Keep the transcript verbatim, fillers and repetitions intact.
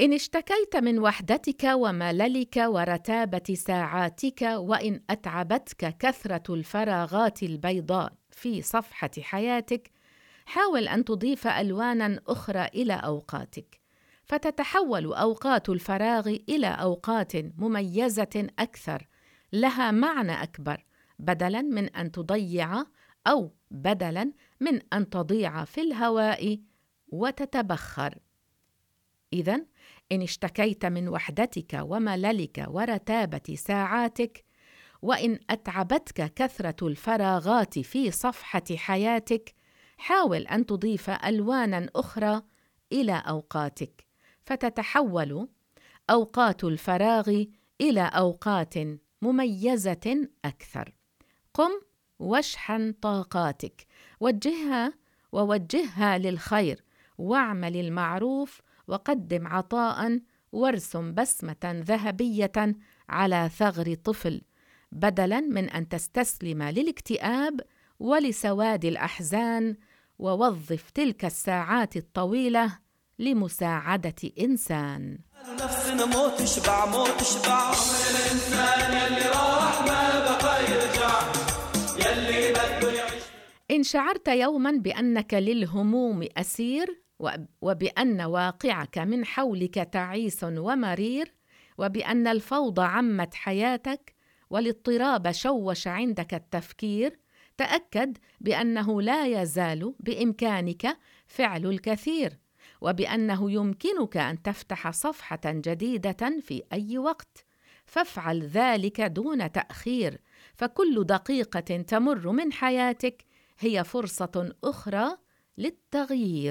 إن اشتكيت من وحدتك ومللك ورتابة ساعاتك، وإن أتعبتك كثرة الفراغات البيضاء في صفحة حياتك، حاول أن تضيف ألواناً أخرى إلى أوقاتك، فتتحول أوقات الفراغ إلى أوقات مميزة أكثر، لها معنى أكبر، بدلاً من أن تضيع أو بدلاً من أن تضيع في الهواء وتتبخر. إذن، إن اشتكيت من وحدتك ومللك ورتابة ساعاتك، وإن أتعبتك كثرة الفراغات في صفحة حياتك، حاول أن تضيف ألواناً أخرى إلى أوقاتك، فتتحول أوقات الفراغ إلى أوقات مميزة أكثر. قم واشحن طاقاتك، وجهها ووجهها للخير، واعمل المعروف، وقدم عطاء، وارسم بسمة ذهبية على ثغر طفل، بدلاً من أن تستسلم للاكتئاب ولسواد الأحزان، ووظف تلك الساعات الطويلة لمساعدة إنسان. نفسنا موت تشبع موت تشبع الإنسان يلي راح ما بقى يرجع يلي بده يعيش. إن شعرت يوماً بأنك للهموم أسير، وبأن واقعك من حولك تعيس ومرير، وبأن الفوضى عمت حياتك والاضطراب شوش عندك التفكير، تأكد بأنه لا يزال بإمكانك فعل الكثير، وبأنه يمكنك أن تفتح صفحة جديدة في أي وقت، فافعل ذلك دون تأخير، فكل دقيقة تمر من حياتك هي فرصة أخرى للتغيير.